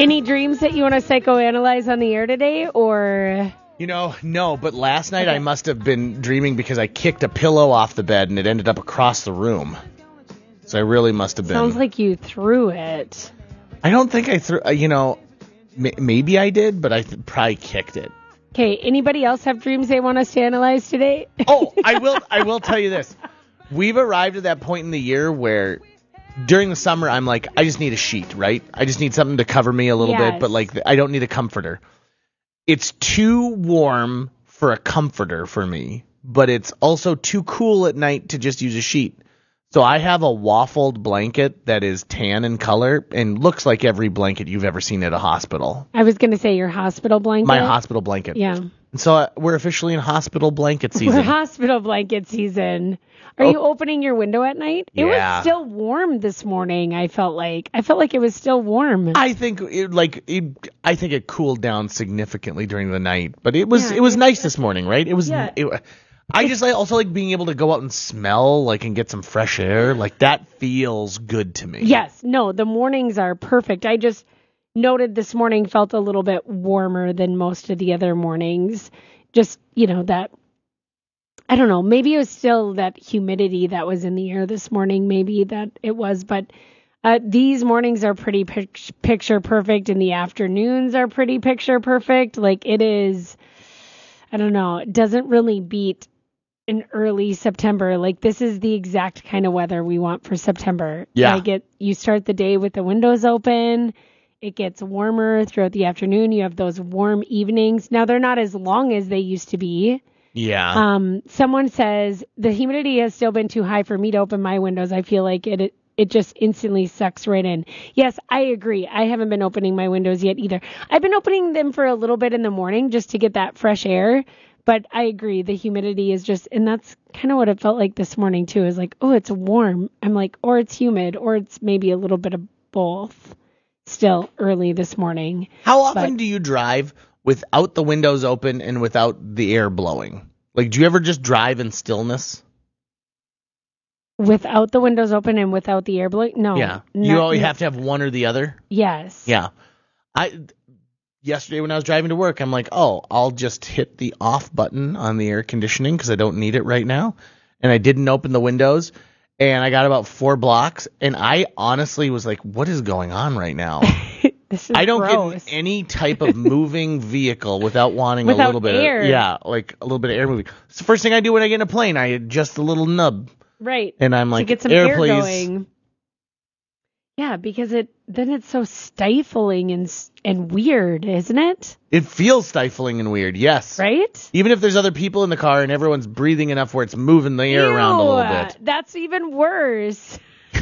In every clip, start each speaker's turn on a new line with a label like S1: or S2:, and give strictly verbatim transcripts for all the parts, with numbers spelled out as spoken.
S1: Any dreams that you want to psychoanalyze on the air today, or?
S2: You know, no, but last night okay. I must have been dreaming because I kicked a pillow off the bed and it ended up across the room. So I really must have been.
S1: Sounds like you threw it.
S2: I don't think I threw, you know, m- maybe I did, but I th- probably kicked it.
S1: Okay, anybody else have dreams they want us to analyze today?
S2: Oh, I will I will tell you this. We've arrived at that point in the year where during the summer I'm like, I just need a sheet, right? I just need something to cover me a little
S1: yes.
S2: bit, but like I don't need a comforter. It's too warm for a comforter for me, but it's also too cool at night to just use a sheet. So I have a waffled blanket that is tan in color and looks like every blanket you've ever seen at a hospital.
S1: I was going to say your hospital blanket.
S2: My hospital blanket.
S1: Yeah.
S2: And so uh, we're officially in hospital blanket season.
S1: We're hospital blanket season. Are oh. you opening your window at night?
S2: Yeah.
S1: It was still warm this morning, I felt like. I felt like it was still warm.
S2: I think it, like it, I think it cooled down significantly during the night, but it was yeah, it was nice this morning, right? It was
S1: yeah.
S2: it, I just like also like being able to go out and smell like and get some fresh air. Like that feels good to me.
S1: Yes. No, the mornings are perfect. I just noted this morning felt a little bit warmer than most of the other mornings. Just, you know, that I don't know, maybe it was still that humidity that was in the air this morning. Maybe that it was, but uh, these mornings are pretty pic- picture perfect and the afternoons are pretty picture perfect. Like it is, I don't know, it doesn't really beat in early September. Like this is the exact kind of weather we want for September.
S2: Yeah.
S1: Like it, you start the day with the windows open. It gets warmer throughout the afternoon. You have those warm evenings. Now they're not as long as they used to be.
S2: Yeah.
S1: Um, someone says the humidity has still been too high for me to open my windows. I feel like it, it, it just instantly sucks right in. Yes, I agree. I haven't been opening my windows yet either. I've been opening them for a little bit in the morning just to get that fresh air. But I agree. The humidity is just, and that's kind of what it felt like this morning too, is like, oh, it's warm. I'm like, or it's humid, or it's maybe a little bit of both still early this morning.
S2: How often
S1: but,
S2: do you drive without the windows open and without the air blowing? Like, do you ever just drive in stillness?
S1: Without the windows open and without the air blowing? No.
S2: Yeah. You
S1: not,
S2: always have to have one or the other?
S1: Yes.
S2: Yeah. I yesterday when I was driving to work, I'm like, oh, I'll just hit the off button on the air conditioning because I don't need it right now. And I didn't open the windows. And I got about four blocks. And I honestly was like, what is going on right now?
S1: This is
S2: I don't
S1: gross.
S2: get in any type of moving vehicle without wanting
S1: without
S2: a little bit
S1: air.
S2: of yeah, like a little bit of air moving. It's the first thing I do when I get in a plane. I adjust the little nub.
S1: Right.
S2: And I'm like,
S1: to get some
S2: air,
S1: air
S2: please.
S1: going. Yeah, because it then it's so stifling and and weird, isn't it?
S2: It feels stifling and weird, yes.
S1: Right?
S2: Even if there's other people in the car and everyone's breathing enough where it's moving the air
S1: Ew,
S2: around a little bit.
S1: That's even worse.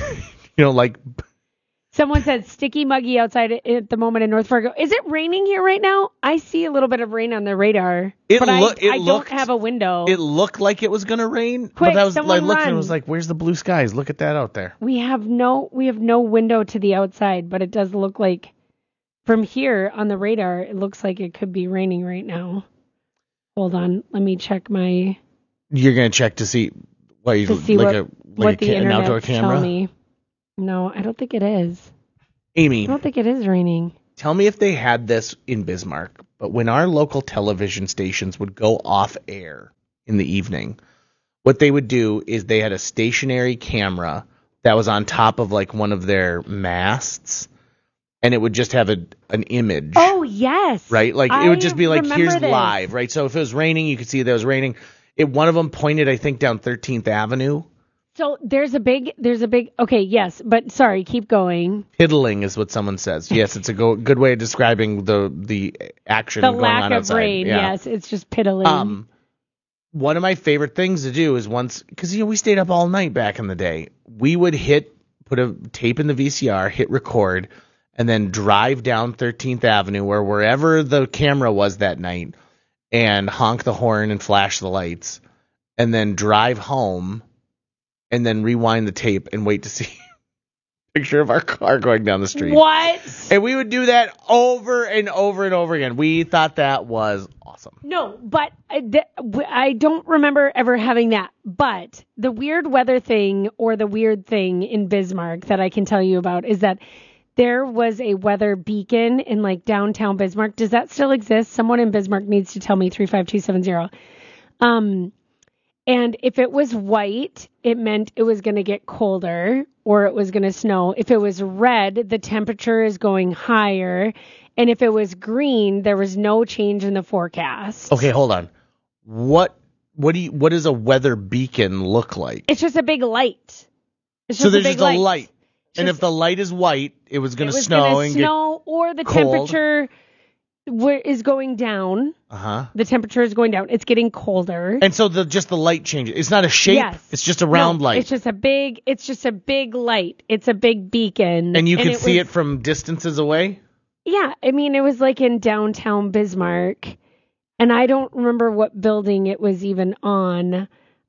S2: You know, like...
S1: Someone said sticky muggy outside at the moment in North Fargo. Is it raining here right now? I see a little bit of rain on the radar,
S2: it
S1: but
S2: lo-
S1: I,
S2: it
S1: I
S2: looked,
S1: don't have a window.
S2: It looked like it was going to rain,
S1: Quick,
S2: but I was
S1: someone
S2: like looking
S1: run.
S2: and was like, where's the blue skies? Look at that out there.
S1: We have no we have no window to the outside, but it does look like from here on the radar, it looks like it could be raining right now. Hold on, let me check my
S2: You're going to check to see what you
S1: to see
S2: like
S1: what,
S2: a like
S1: what
S2: a
S1: the
S2: ca- an outdoor
S1: internet's
S2: camera.
S1: telling me. No, I don't think it is.
S2: Amy,
S1: I don't think it is raining.
S2: Tell me if they had this in Bismarck, but when our local television stations would go off air in the evening, what they would do is they had a stationary camera that was on top of like one of their masts, and it would just have a an image.
S1: Oh, yes.
S2: Right? Like
S1: I
S2: it would just be like, here's
S1: this.
S2: live, right? So if it was raining, you could see that it was raining. It, one of them pointed, I think, down thirteenth Avenue.
S1: So there's a big, there's a big, okay, yes, but sorry, keep going.
S2: Piddling is what someone says. Yes, it's a go, good way of describing the the action
S1: the
S2: going
S1: lack
S2: on
S1: of
S2: outside.
S1: rain,
S2: Yeah.
S1: yes, it's just piddling.
S2: Um, one of my favorite things to do is once, because you know we stayed up all night back in the day, we would hit, put a tape in the V C R, hit record, and then drive down thirteenth Avenue or wherever the camera was that night, and honk the horn and flash the lights, and then drive home. And then rewind the tape and wait to see a picture of our car going down the street.
S1: What?
S2: And we would do that over and over and over again. We thought that was awesome.
S1: No, but I, th- I don't remember ever having that. But the weird weather thing or the weird thing in Bismarck that I can tell you about is that there was a weather beacon in like downtown Bismarck. Does that still exist? Someone in Bismarck needs to tell me. three five two seven zero. Um, and if it was white, it meant it was going to get colder or it was going to snow. If it was red, the temperature is going higher. And if it was green, there was no change in the forecast.
S2: Okay, hold on. What what do you, what does a weather beacon look like?
S1: It's just a big light. It's
S2: so
S1: just
S2: there's
S1: a big
S2: just a light.
S1: light.
S2: And
S1: Just,
S2: if the light is white, it was going to
S1: it was
S2: snow
S1: gonna
S2: and
S1: snow
S2: get
S1: or the
S2: cold.
S1: temperature w- is going down.
S2: Uh-huh.
S1: The temperature is going down. It's getting colder.
S2: And so the just the light changes. It's not a shape.
S1: Yes.
S2: It's just a round
S1: no,
S2: light.
S1: It's just a big. It's just a big light. It's a big beacon.
S2: And you
S1: and
S2: can
S1: it
S2: see
S1: was,
S2: it from distances away?
S1: Yeah, I mean it was like in downtown Bismarck, and I don't remember what building it was even on.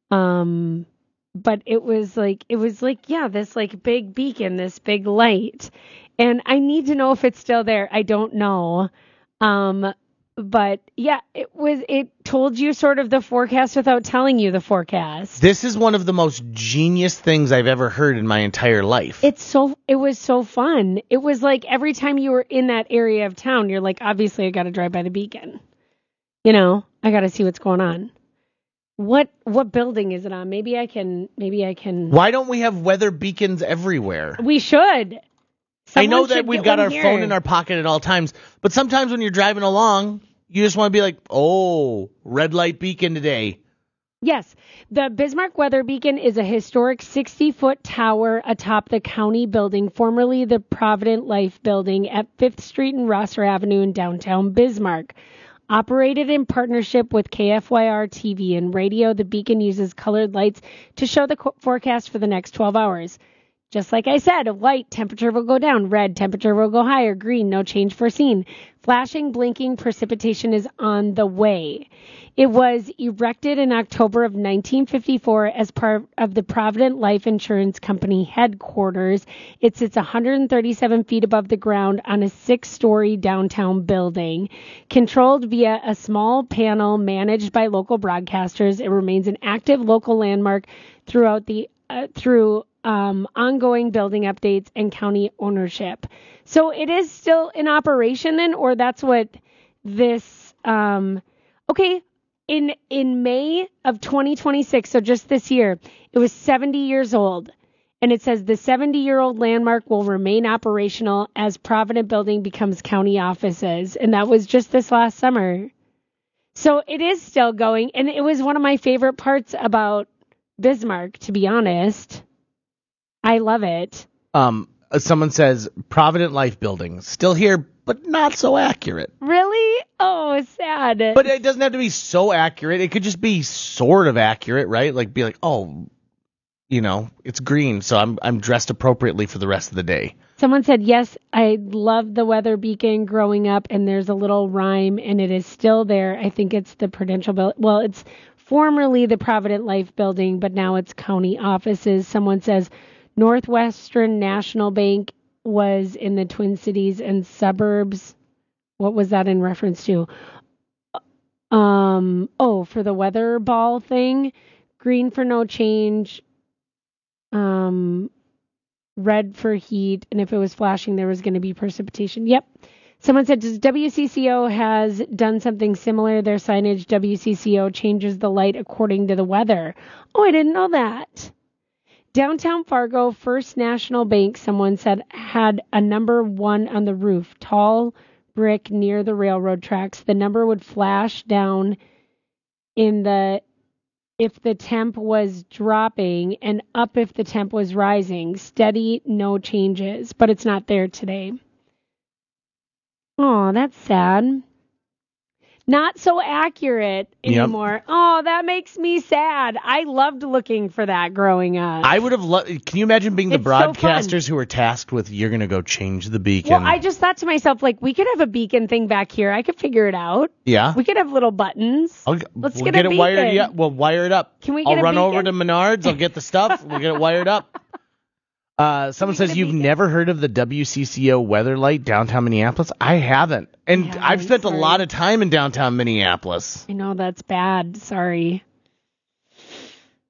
S1: Um. But it was like, it was like, yeah, this like big beacon, this big light. And I need to know if it's still there. I don't know. Um, but yeah, it was, it told you sort of the forecast without telling you the forecast.
S2: This is one of the most genius things I've ever heard in my entire life.
S1: It's so, it was so fun. It was like every time you were in that area of town, you're like, obviously I got to drive by the beacon. You know, I got to see what's going on. What what building is it on? Maybe I can maybe I can.
S2: Why don't we have weather beacons everywhere?
S1: We should. Someone
S2: I know that we've got our
S1: here.
S2: phone in our pocket at all times, but sometimes when you're driving along, you just want to be like, "Oh, red light beacon today."
S1: Yes, the Bismarck Weather Beacon is a historic sixty-foot tower atop the county building, formerly the Provident Life Building at Fifth Street and Rosser Avenue in downtown Bismarck. Operated in partnership with K F Y R T V and radio, the beacon uses colored lights to show the co- forecast for the next twelve hours. Just like I said, white, temperature will go down. Red, temperature will go higher. Green, no change foreseen. Flashing, blinking, precipitation is on the way. It was erected in October of nineteen fifty-four as part of the Provident Life Insurance Company headquarters. It sits one hundred thirty-seven feet above the ground on a six-story downtown building. Controlled via a small panel managed by local broadcasters, it remains an active local landmark throughout the uh, through um, ongoing building updates and county ownership. So it is still in operation then, or that's what this, um, okay, in, in May of twenty twenty-six, so just this year, it was seventy years old. And it says the seventy-year-old landmark will remain operational as Provident Building becomes county offices. And that was just this last summer. So it is still going. And it was one of my favorite parts about Bismarck, to be honest. I love it.
S2: Um, someone says Provident Life Building still here, but not so accurate.
S1: Really? Oh, sad.
S2: But it doesn't have to be so accurate. It could just be sort of accurate, right? Like be like, oh, you know, it's green, so I'm I'm dressed appropriately for the rest of the day.
S1: Someone said, yes, I loved the weather beacon growing up, and there's a little rhyme, and it is still there. I think it's the Prudential Building. Well, it's formerly the Provident Life Building, but now it's county offices. Someone says Northwestern National Bank was in the Twin Cities and suburbs. What was that in reference to? Um, oh, for the weather ball thing. Green for no change. Um, red for heat. And if it was flashing, there was going to be precipitation. Yep. Someone said, does W C C O has done something similar? Their signage, W C C O changes the light according to the weather. Oh, I didn't know that. Downtown Fargo, First National Bank, someone said, had a number one on the roof, tall brick near the railroad tracks. The number would flash down in the if the temp was dropping and up if the temp was rising. Steady, no changes, but it's not there today. Oh, that's sad. Not so accurate anymore. Yep. Oh, that makes me sad. I loved looking for that growing up.
S2: I would have loved. Can you imagine being the
S1: it's
S2: broadcasters
S1: so
S2: who were tasked with, you're going to go change the beacon?
S1: Well, I just thought to myself, like, we could have a beacon thing back here. I could figure it out.
S2: Yeah.
S1: We could have little buttons.
S2: I'll,
S1: Let's
S2: we'll
S1: get,
S2: get
S1: a
S2: it
S1: beacon.
S2: wired. Yeah, we'll wire it up.
S1: Can we
S2: I'll
S1: get a
S2: run
S1: beacon?
S2: over to Menards. I'll get the stuff. We'll get it wired up. Uh, someone says, you've
S1: beacon?
S2: never heard of the W C C O weather light downtown Minneapolis? I haven't. And
S1: haven't,
S2: I've spent
S1: sorry.
S2: a lot of time in downtown Minneapolis.
S1: I know, that's bad. Sorry.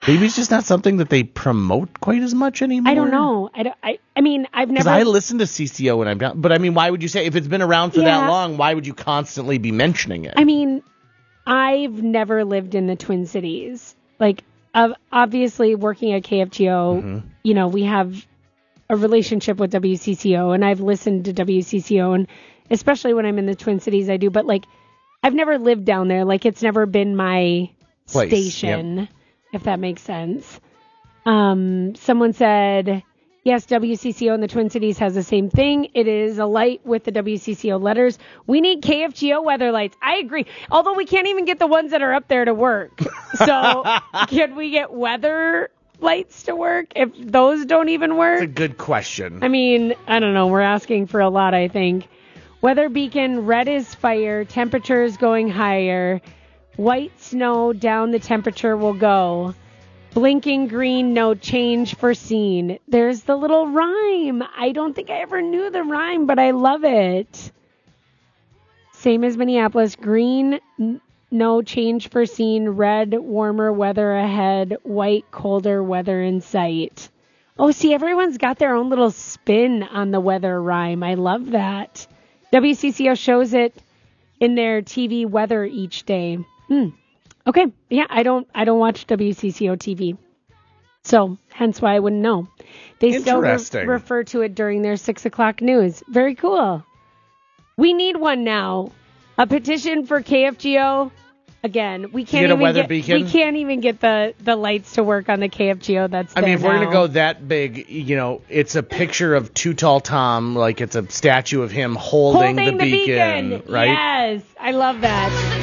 S2: Maybe it's just not something that they promote quite as much anymore.
S1: I don't know. I, don't, I, I mean, I've never...
S2: Because I listen to C C O when I'm down. But, I mean, why would you say... If it's been around for
S1: Yeah.
S2: that long, why would you constantly be mentioning it?
S1: I mean, I've never lived in the Twin Cities. Like, uh, obviously, working at K F G O,
S2: Mm-hmm.
S1: you know, we have a relationship with W C C O, and I've listened to W C C O, and especially when I'm in the Twin Cities, I do. But, like, I've never lived down there. Like, it's never been my
S2: Place,
S1: station,
S2: yep.
S1: if that makes sense. Um, someone said, yes, W C C O in the Twin Cities has the same thing. It is a light with the W C C O letters. We need K F G O weather lights. I agree. Although we can't even get the ones that are up there to work. So can we get weather lights to work if those don't even work?
S2: That's a good question.
S1: I mean, I don't know. We're asking for a lot, I think. Weather beacon, red is fire. Temperatures going higher. White snow, down the temperature will go. Blinking green, no change foreseen. There's the little rhyme. I don't think I ever knew the rhyme, but I love it. Same as Minneapolis. Green, n- no change foreseen. Red, warmer weather ahead. White, colder weather in sight. Oh, see, everyone's got their own little spin on the weather rhyme. I love that. W C C O shows it in their T V weather each day. Hmm. Okay. Yeah, I don't I don't watch W C C O T V. So, hence why I wouldn't know. They still re-
S2: Interesting.
S1: refer to it during their six o'clock news. Very cool. We need one now. A petition for K F G O. Again, we can't
S2: get a
S1: even
S2: weather
S1: get
S2: beacon?
S1: we can't even get the, the lights to work on the K F G O. That's
S2: I mean,
S1: there
S2: if we're going to
S1: now.
S2: go that big, you know, it's a picture of Too Tall Tom, like it's a statue of him holding,
S1: holding
S2: the,
S1: the
S2: beacon,
S1: beacon,
S2: right?
S1: Yes, I love that.